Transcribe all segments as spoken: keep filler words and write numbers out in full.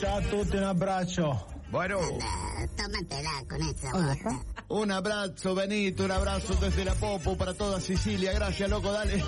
Ciao a tutti, un abbraccio. Bueno. Anda, tómatela con esa bosta. Un abrazo, Benito, un abrazo desde la Popo para toda Sicilia. Gracias, loco, dale.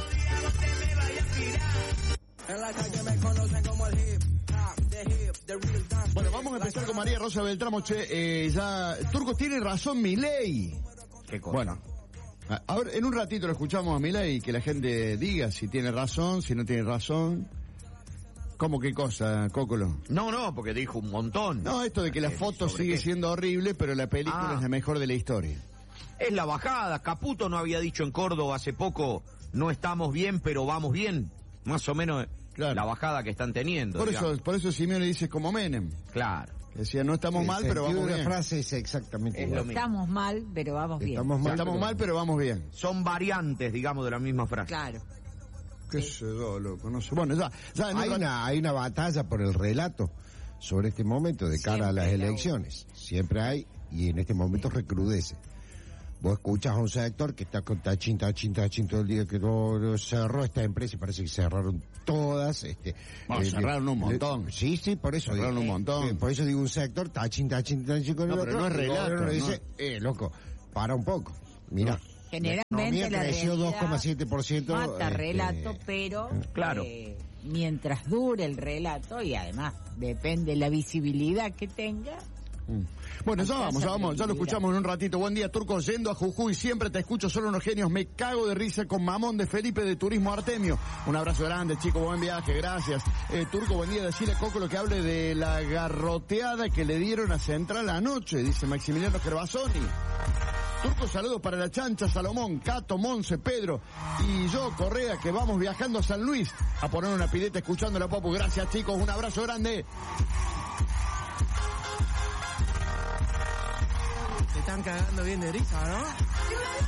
Bueno, vamos a empezar con María Rosa Beltramo. Che, eh, ya, Turco, tiene razón Milei. ¿Qué cosa? Bueno, a, a ver, en un ratito lo escuchamos a Milei, que la gente diga si tiene razón, si no tiene razón. ¿Cómo qué cosa, Cócolo? No, no, porque dijo un montón. No, esto de que la Eh, foto ¿sobre sigue qué? siendo horrible, pero la película Ah. es la mejor de la historia. Es la bajada. Caputo no había dicho en Córdoba hace poco, no estamos bien, pero vamos bien. Más o menos Claro. la bajada que están teniendo. Por digamos. eso, por eso Simeone dice como Menem. Claro. Que decía, no estamos El mal, pero sentido vamos de la bien. frase es exactamente Es igual. lo mismo. Estamos mal, pero vamos bien. Estamos mal, Estamos pero- mal, pero vamos bien. Son variantes, digamos, de la misma frase. Claro. Qué sé yo, loco, no sé. Bueno, ya, ya en Hay un rato- una, hay una batalla por el relato sobre este momento de cara a las Siempre la elecciones. Siempre hay, y en este momento recrudece. Vos escuchas a un sector que está con tachín, tachín, tachín todo el día, que todo cerró esta empresa y parece que cerraron todas. Este, Bueno, cerraron un montón. le- sí, sí, por eso Cerraron digo. un montón. Eh, por eso digo un sector, tachín, tachín, tachín con No, el pero otro. no es y el relato, gobierno ¿no? dice, eh, loco, para un poco. Mira. Generalmente la economía la creció realidad dos coma siete por ciento. mata este, relato, pero claro. eh, mientras dure el relato, y además depende la visibilidad que tenga. Bueno, ya Alcanza vamos, ya vamos, ya lo credibilidad. escuchamos en un ratito. Buen día, Turco, yendo a Jujuy, siempre te escucho, solo unos genios, me cago de risa con Mamón de Felipe de Turismo Artemio. Un abrazo grande, chicos, buen viaje, gracias. Eh, Turco, buen día, decirle a Coco lo que hable de la garroteada que le dieron a Central anoche, dice Maximiliano Gervasoni. Turco, saludos para la Chancha, Salomón, Cato, Monse, Pedro y yo, Correa, que vamos viajando a San Luis a poner una pileta escuchando la Popu. Gracias, chicos, un abrazo grande. Te están cagando bien de risa, ¿no?